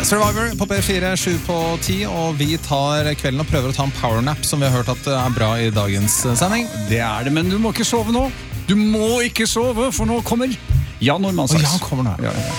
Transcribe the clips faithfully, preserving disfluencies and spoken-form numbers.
Survivor på P fire, sju på ti, og vi tar kvelden og prøver å ta en powernap som vi har hørt at er bra i dagens sending. Det er det, men du må ikke sove nå. Du må ikke sove, for nå kommer Jan Normannsaks. Å, Jan kommer nå. Ja, ja.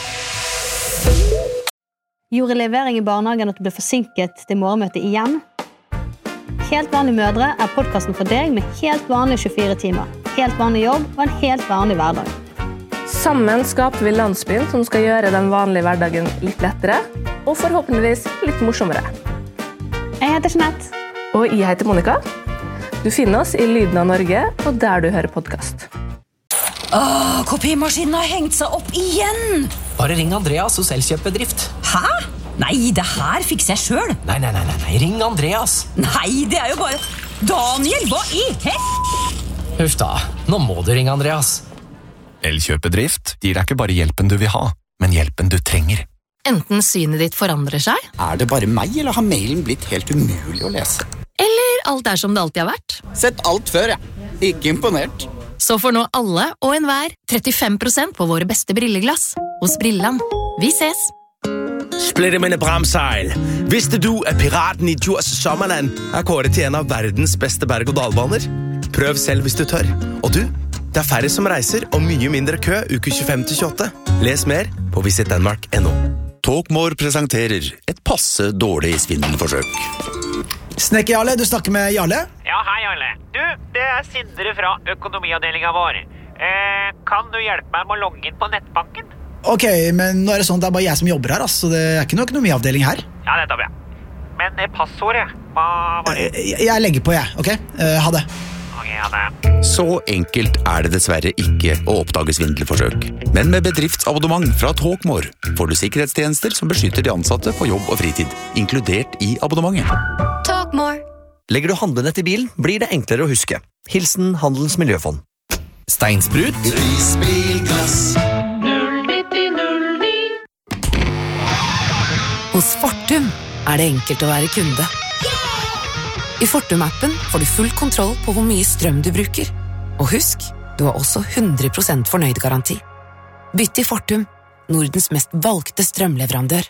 Gjorde levering i barnehagen at du ble forsinket til morgenmøtet igjen? Helt vanlige mødre er podcasten for deg med helt vanlige tjuefire timer. Helt vanlig jobb og en helt vanlig hverdag. Sammen skaper vi landsbyen som skal gjøre den vanlige hverdagen litt lettere, og forhåpentligvis litt morsommere. Jeg heter Jeanette. Og jeg heter Monica. Du finner oss i Lyden av Norge, og der du hører podcast. Åh, kopimaskinen har hengt seg opp igjen! Bare ring Andreas hos Elkjøp-bedrift. Hæ? Nei, det her fikser jeg selv. Nei, nei, nei, nei, ring Andreas. Nei, det er jo bare... Daniel, hva i hel... Huff da, nå må du ringe Andreas. Elkjøp-bedrift gir deg ikke bare hjelpen du vil ha, men hjelpen du trenger. Enten synet ditt forandrer seg, Er det bare meg, eller har mailen blitt helt umulig å lese? eller alt er som det alltid har vært. Sett alt før, ja. Ikke imponert. Så får nå alle og enhver trettifem prosent på våre beste brilleglass hos Brilland. Vi ses! Splitterminde Bramseil. Visste du at piraten i Djurs Sommerland er kåret til en av verdens beste berg- og dalbaner? Prøv selv hvis du tør. Og du, det er færre som reiser og mye mindre kø uke tjuefem til tjueåtte. Les mer på visit denmark punktum no. Talkmore presenterer et passe dårlig svindelforsøk. Snekker Jarle, du snakker med Jarle? Ja, hei Jarle. Du, det er Sindre fra økonomiavdelingen vår. Eh, kan du hjelpe meg med å logge inn på nettbanken? Ok, men nå er det sånn at det er bare jeg som jobber her, altså. Det er ikke noe økonomiavdeling her. Ja, det tar vi. Men eh, passordet, hva var det? Jeg, jeg legger på, jeg, ok? Uh, ha det. Ok, ha det. Så enkelt er det dessverre ikke å oppdage svindelforsøk. Men med bedriftsabonnement fra Talkmore får du sikkerhetstjenester som beskytter de ansatte på jobb og fritid, inkludert i abonnementet. Talkmore. Legger du handlenett i bilen, blir det enklere å huske. Hilsen Handelens Miljøfond. Steinsprut. Prisbilglass. Hos Fortum er det enkelt å være kunde. I Fortum-appen får du full kontroll på hvor mye strøm du bruker. Og husk, du har også hundre prosent fornøyd-garanti. Bytt til Fortum, Nordens mest valgte strømleverandør.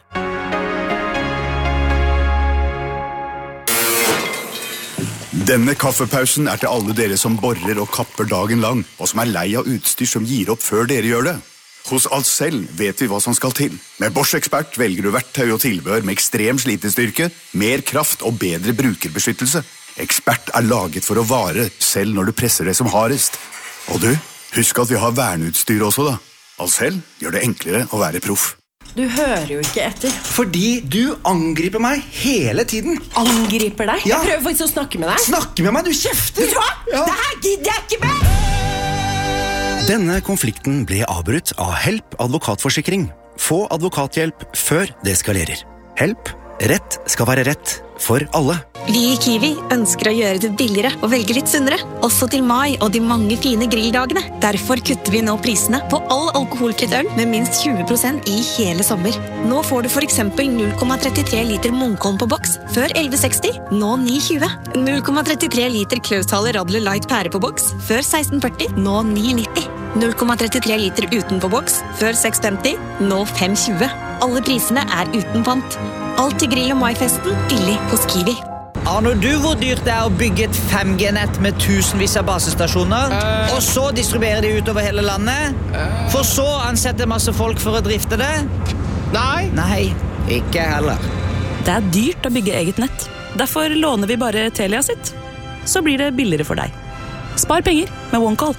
Denne kaffepausen er til alle dere som borer og kapper dagen lang, og som er lei av utstyr som gir opp før dere gjør det. Hos Ahlsell vet vi hva som skal til. Med Bosch Expert velger du verktøy og tilbehør med ekstrem slitestyrke, mer kraft og bedre brukerbeskyttelse. Expert er laget for å vare, selv når du presser det som hardest. Og du, husk at vi har verneutstyr også da. Ahlsell gjør det enklere å være proff. Du hører jo ikke etter. Fordi du angriper meg hele tiden. Angriper deg? Ja. Jeg prøver faktisk å snakke med deg. Snakke med meg, du kjefter! Vet du hva? Ja. Det her gidder jeg ikke med! Denne konflikten ble avbrutt av Help advokatforsikring. Få advokathjelp før det eskalerer. Help. Rett skal være rett for alle. Vi i Kiwi ønsker å gjøre det billigere og velge litt sunnere. Også til mai og de mange fine grilldagene. Derfor kutter vi nå prisene på all alkoholfritt øl med minst tjue prosent i hele sommer. Nå får du for eksempel null komma trettitre liter Munkholm på boks før elleve seksti, nå ni tjue. null komma trettitre liter Klaushaler Radler Light pære på boks før seksten førti, nå ni nitti. null komma trettitre liter uten på boks før seks femti, nå fem tjue. Alle prisene er uten pant. Alt til grill- og maifesten billig hos Kiwi. Aner du hvor dyrt det er å bygge et fem G-nett med tusenvis av basestasjoner, uh. og så distribuere de utover hele landet, uh. for så ansette masse folk for å drifte det? Nei. Nei, ikke heller. Det er dyrt å bygge eget nett. Derfor låner vi bare Telia sitt. Så blir det billigere for deg. Spar penger med OneCall.